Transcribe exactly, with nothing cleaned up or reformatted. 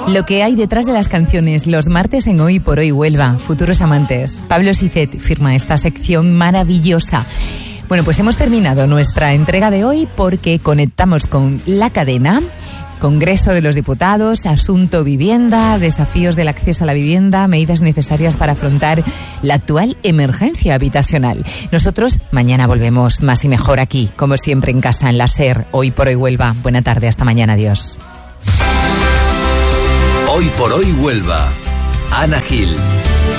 Lo que hay detrás de las canciones, los martes en Hoy por Hoy Huelva, futuros amantes. Pablo Sicet firma esta sección maravillosa. Bueno, pues hemos terminado nuestra entrega de hoy porque conectamos con La Cadena, Congreso de los Diputados, Asunto Vivienda, desafíos del acceso a la vivienda, medidas necesarias para afrontar la actual emergencia habitacional. Nosotros mañana volvemos más y mejor aquí, como siempre en casa, en la SER, Hoy por Hoy Huelva. Buena tarde, hasta mañana, adiós. Hoy por Hoy Huelva, Ana Gil.